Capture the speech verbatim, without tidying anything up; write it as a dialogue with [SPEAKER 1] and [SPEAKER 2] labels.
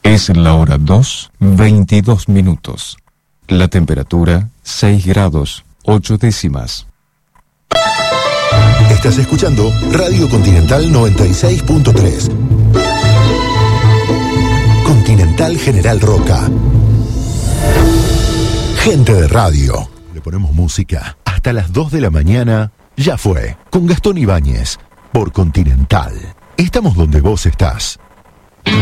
[SPEAKER 1] Es la hora dos, veintidós minutos. La temperatura, seis grados, ocho décimas.
[SPEAKER 2] Estás escuchando Radio Continental noventa y seis punto tres. Continental General Roca. Gente de radio. Le ponemos música hasta las dos de la mañana. Ya fue, con Gastón Ibáñez, por Continental. Estamos donde vos estás.